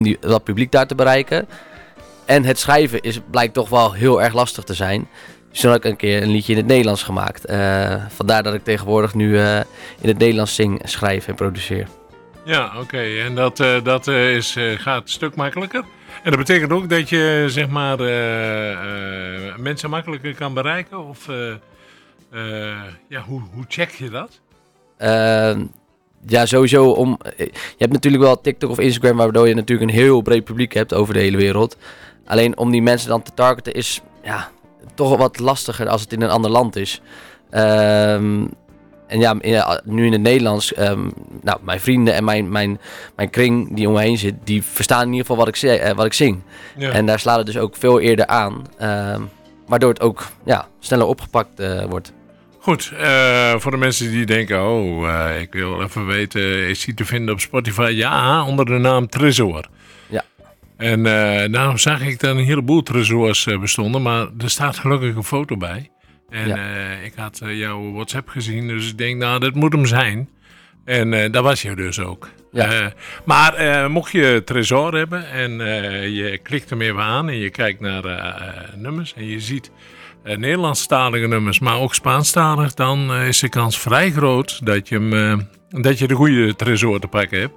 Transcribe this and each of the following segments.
dat publiek daar te bereiken. En het schrijven blijkt toch wel heel erg lastig te zijn. Dus toen had ik een keer een liedje in het Nederlands gemaakt. Vandaar dat ik tegenwoordig nu in het Nederlands zing, schrijf en produceer. Ja, oké. En dat gaat een stuk makkelijker. En dat betekent ook dat je zeg maar mensen makkelijker kan bereiken? Of hoe check je dat? Ja, sowieso. Je hebt natuurlijk wel TikTok of Instagram, waardoor je natuurlijk een heel breed publiek hebt over de hele wereld. Alleen om die mensen dan te targeten is toch wat lastiger als het in een ander land is. En nu in het Nederlands, mijn vrienden en mijn kring die om me heen zit, die verstaan in ieder geval wat ik zing. Ja. En daar slaat het dus ook veel eerder aan, waardoor het ook sneller opgepakt wordt. Goed, voor de mensen die denken, ik wil even weten, is hij te vinden op Spotify? Ja, onder de naam Tresor. Ja. En nou zag ik dat een heleboel Tresors bestonden, maar er staat gelukkig een foto bij. En ik had jouw WhatsApp gezien, dus ik denk, dat moet hem zijn. En dat was je dus ook. Ja. Maar mocht je Tresor hebben en je klikt hem even aan en je kijkt naar nummers en je ziet Nederlandstalige nummers, maar ook Spaanstalig, dan is de kans vrij groot dat je de goede Tresor te pakken hebt.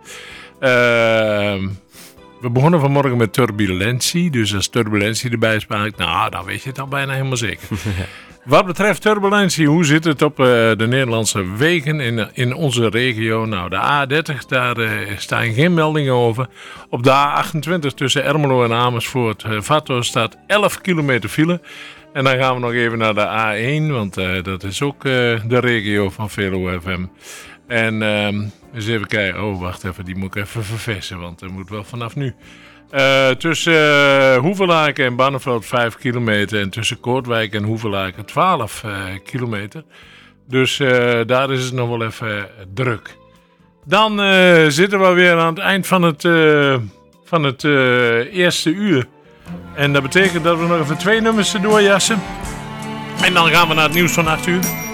We begonnen vanmorgen met Turbulentie, dus als Turbulentie erbij is, dan weet je het al bijna helemaal zeker. Wat betreft turbulentie, hoe zit het op de Nederlandse wegen in onze regio? Nou, de A30, daar staan geen meldingen over. Op de A28 tussen Ermelo en Amersfoort, Vato, staat 11 kilometer file. En dan gaan we nog even naar de A1, want dat is ook de regio van Velo FM. En eens even kijken, wacht even, die moet ik even verversen, want dat moet wel vanaf nu. Tussen Hoevelaken en Barneveld 5 kilometer en tussen Koordwijk en Hoevelaken 12 kilometer. Dus daar is het nog wel even druk. Dan zitten we weer aan het eind van het eerste uur. En dat betekent dat we nog even 2 nummers doorjassen. En dan gaan we naar het nieuws van 8 uur.